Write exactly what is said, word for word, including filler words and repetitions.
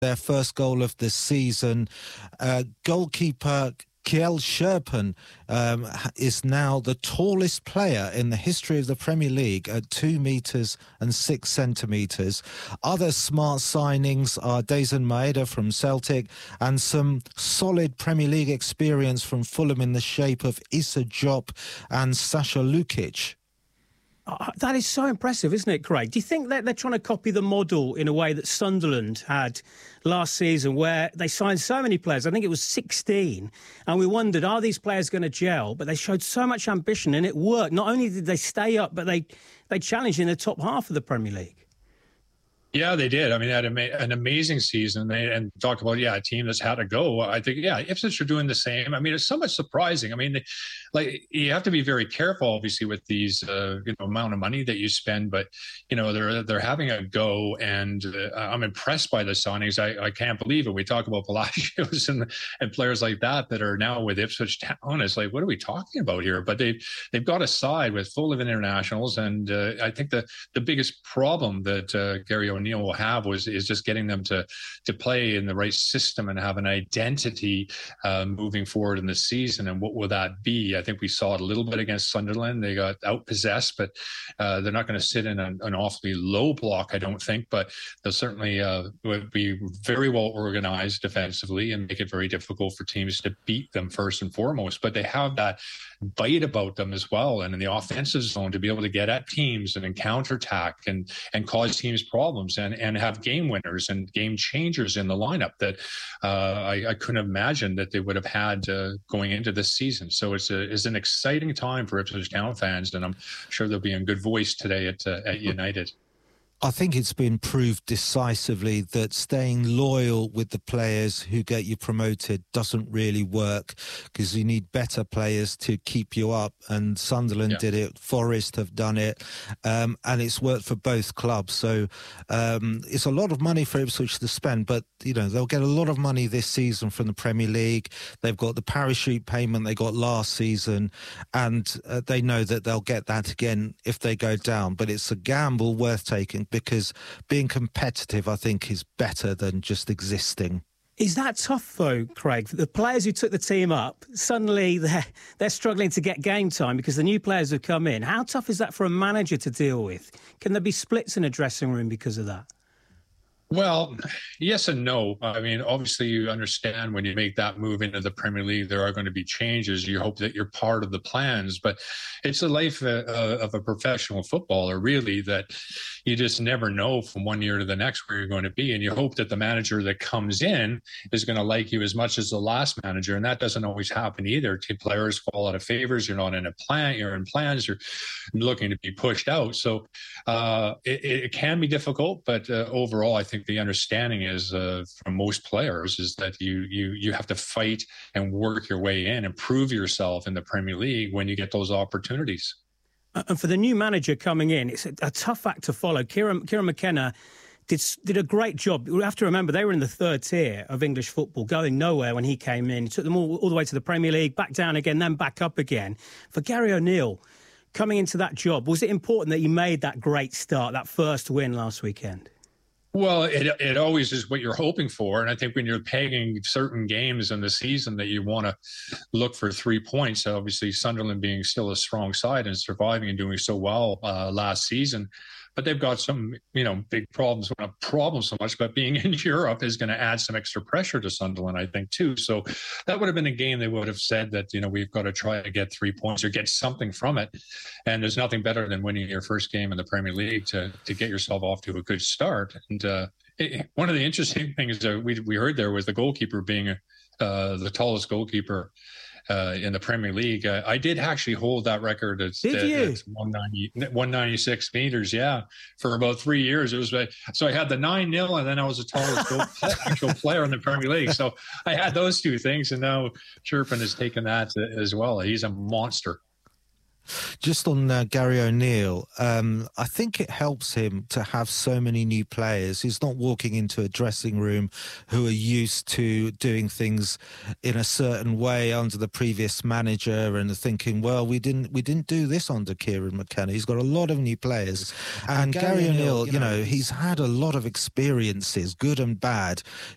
their first goal of the season. Uh, goalkeeper Kjell Scherpen um, is now the tallest player in the history of the Premier League at two metres and six centimetres. Other smart signings are Dazen Maeda from Celtic and some solid Premier League experience from Fulham in the shape of Issa Diop and Sasha Lukic. Uh, that is so impressive, isn't it, Craig? Do you think that they're trying to copy the model in a way that Sunderland had last season, where they signed so many players? I think it was sixteen, and we wondered, are these players going to gel? But they showed so much ambition, and it worked. Not only did they stay up, but they, they challenged in the top half of the Premier League. Yeah, they did. I mean, they had an amazing season. They, and talk about, yeah, a team that's had to go. I think, yeah, Ipswich are doing the same. I mean, it's somewhat surprising. I mean, they, like you have to be very careful, obviously, with these, uh, you know, amount of money that you spend. But you know, they're they're having a go, and uh, I'm impressed by the signings. I, I can't believe it. We talk about Palacios and and players like that that are now with Ipswich Town. It's like, what are we talking about here? But they they've got a side with full of internationals, and uh, I think the the biggest problem that uh, Gary O'Neill O'Neill will have was is just getting them to to play in the right system and have an identity uh, moving forward in the season. And what will that be? I think we saw it a little bit against Sunderland. They got outpossessed, but uh, they're not going to sit in an, an awfully low block, I don't think. But they'll certainly uh, be very well organized defensively and make it very difficult for teams to beat them first and foremost. But they have that bite about them as well, and in the offensive zone to be able to get at teams and counterattack and and cause teams problems and and have game winners and game changers in the lineup that uh, I, I couldn't imagine that they would have had uh, going into this season. So it's a it's an exciting time for Ipswich Town fans, and I'm sure they'll be in good voice today at uh, at United. I think it's been proved decisively that staying loyal with the players who get you promoted doesn't really work, because you need better players to keep you up. And Sunderland yeah. did it, Forest have done it, um, and it's worked for both clubs. So um, it's a lot of money for Ipswich to spend, but you know they'll get a lot of money this season from the Premier League. They've got the parachute payment they got last season, and uh, they know that they'll get that again if they go down. But it's a gamble worth taking, because being competitive, I think, is better than just existing. Is that tough, though, Craig? The players who took the team up, suddenly they're, they're struggling to get game time because the new players have come in. How tough is that for a manager to deal with? Can there be splits in a dressing room because of that? Well, yes and no. I mean, obviously, you understand when you make that move into the Premier League, there are going to be changes. You hope that you're part of the plans, but it's the life uh, of a professional footballer, really, that you just never know from one year to the next where you're going to be. And you hope that the manager that comes in is going to like you as much as the last manager. And that doesn't always happen either. Team players fall out of favors. You're not in a plan. You're in plans. You're looking to be pushed out. So uh, it, it can be difficult, but uh, overall, I think the understanding is uh, from most players is that you you you have to fight and work your way in and prove yourself in the Premier League when you get those opportunities. And for the new manager coming in, it's a, a tough act to follow. Kieran, Kieran McKenna did did a great job. We have to remember they were in the third tier of English football, going nowhere when he came in. He took them all, all the way to the Premier League, back down again, then back up again. For Gary O'Neill coming into that job, was it important that he made that great start, that first win last weekend? Well, it it always is what you're hoping for. And I think when you're pegging certain games in the season that you want to look for three points, obviously Sunderland being still a strong side and surviving and doing so well uh, last season. But they've got some, you know, big problems. Well, not problems so much, but being in Europe is going to add some extra pressure to Sunderland, I think, too. So that would have been a game they would have said that, you know, we've got to try to get three points or get something from it. And there's nothing better than winning your first game in the Premier League to to get yourself off to a good start. And uh, it, one of the interesting things that we we heard there was the goalkeeper being uh, the tallest goalkeeper Uh, in the Premier League. Uh, I did actually hold that record at, did at, you? at one ninety-six meters, yeah, for about three years. It was uh, so I had the nine nil, and then I was the tallest goal, actual player in the Premier League. So I had those two things, and now Scherpen has taken that as well. He's a monster. Just on uh, Gary O'Neill, um, I think it helps him to have so many new players. He's not walking into a dressing room who are used to doing things in a certain way under the previous manager and thinking, well, we didn't we didn't do this under Kieran McKenna. He's got a lot of new players. And, and Gary, Gary O'Neill, you know, he's had a lot of experiences, good and bad.